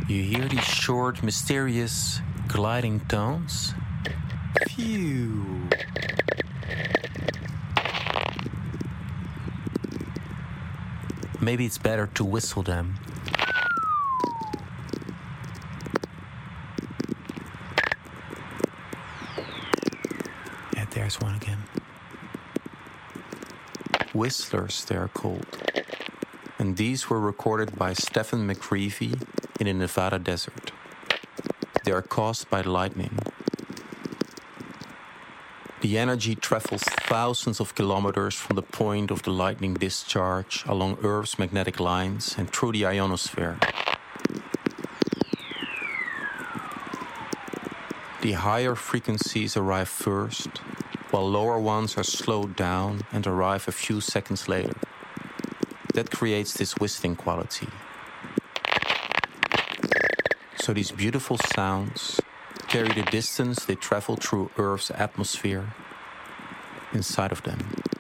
You hear these short, mysterious, gliding tones? Phew. Maybe it's better to whistle them. Yeah, there's one again. Whistlers, they are called. And these were recorded by Stephen McCreevy in the Nevada desert. They are caused by lightning. The energy travels thousands of kilometers from the point of the lightning discharge along Earth's magnetic lines and through the ionosphere. The higher frequencies arrive first, while lower ones are slowed down and arrive a few seconds later. That creates this whistling quality. So these beautiful sounds carry the distance they travel through Earth's atmosphere inside of them.